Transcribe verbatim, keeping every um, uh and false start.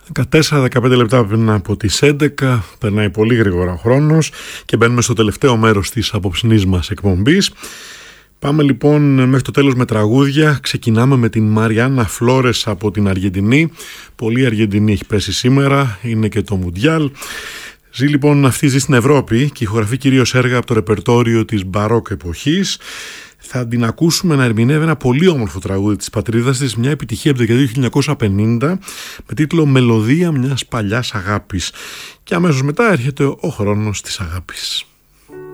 δεκατέσσερα δεκαπέντε λεπτά πριν από τις έντεκα, περνάει πολύ γρήγορα ο χρόνος και μπαίνουμε στο τελευταίο μέρος της απόψινής μας εκπομπής. Πάμε λοιπόν μέχρι το τέλος με τραγούδια. Ξεκινάμε με την Μαριάννα Φλόρες από την Αργεντινή. Πολύ Αργεντινή έχει πέσει σήμερα, είναι και το Μουντιάλ. Ζει λοιπόν, αυτή ζει στην Ευρώπη και ηχογραφεί κυρίως έργα από το ρεπερτόριο της μπαρόκ εποχής. Θα την ακούσουμε να ερμηνεύει ένα πολύ όμορφο τραγούδι της πατρίδας της, μια επιτυχία από το χίλια εννιακόσια πενήντα με τίτλο «Μελωδία μιας παλιάς αγάπης». Και αμέσως μετά έρχεται ο χρόνος της αγάπης.